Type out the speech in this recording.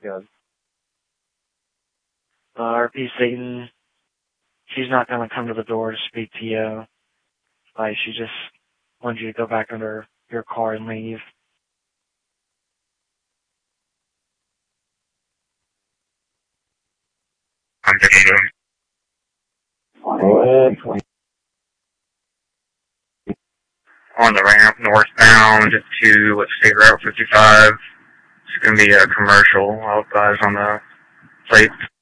good. RP Satan, she's not going to come to the door to speak to you. Like, she just wants you to go back under your car and leave. I'm getting Go ahead. on the ramp northbound to State Route 55. It's going to be a commercial. I'll advise on the plate.